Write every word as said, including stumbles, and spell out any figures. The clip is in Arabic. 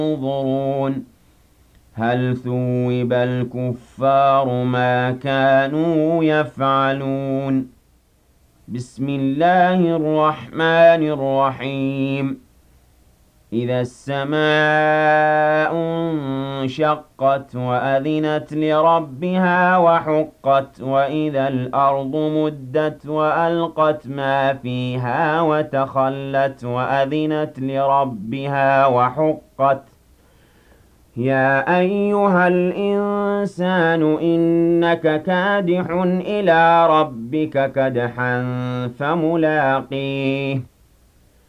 ينظرون هل ثوب الكفار ما كانوا يفعلون بسم الله الرحمن الرحيم إذا السماء انشقت وأذنت لربها وحقت وإذا الأرض مدت وألقت ما فيها وتخلت وأذنت لربها وحقت يا أيها الإنسان إنك كادح إلى ربك كدحا فملاقيه